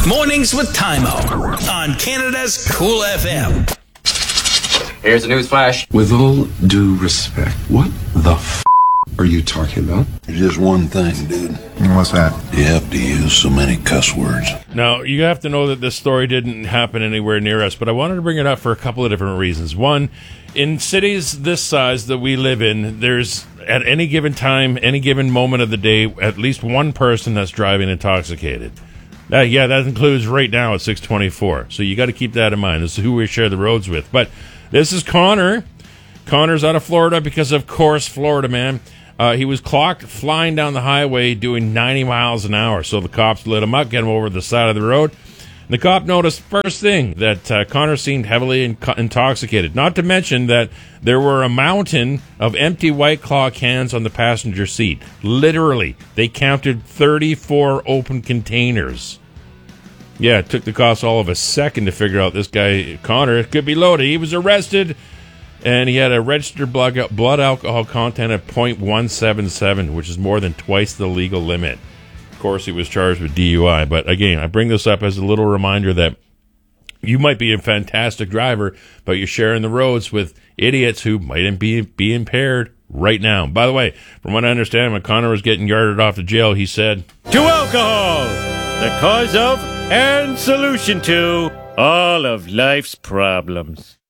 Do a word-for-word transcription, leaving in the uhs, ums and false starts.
Mornings with Tymo on Canada's Cool F M. Here's a news flash. With all due respect, what the f*** are you talking about? There's just one thing, dude. What's that? You have to use so many cuss words. Now, you have to know that this story didn't happen anywhere near us, but I wanted to bring it up for a couple of different reasons. One, in cities this size that we live in, there's, at any given time, any given moment of the day, at least one person that's driving intoxicated. Uh, yeah, that includes right now at six twenty-four. So you got to keep that in mind. This is who we share the roads with. But this is Connor. Connor's out of Florida because, of course, Florida, man. Uh, he was clocked flying down the highway doing ninety miles an hour. So the cops lit him up, get him over the side of the road. The cop noticed first thing that uh, Connor seemed heavily in- intoxicated. Not to mention that there were a mountain of empty White Claw cans on the passenger seat. Literally, they counted thirty-four open containers. Yeah, it took the cops all of a second to figure out this guy, Connor, could be loaded. He was arrested, and he had a registered blood, blood alcohol content of point one seven seven, which is more than twice the legal limit. Of course, he was charged with D U I. But again, I bring this up as a little reminder that you might be a fantastic driver, but you're sharing the roads with idiots who might be, be impaired right now. By the way, from what I understand, when Connor was getting yarded off to jail, he said, "To alcohol, the cause of and solution to all of life's problems."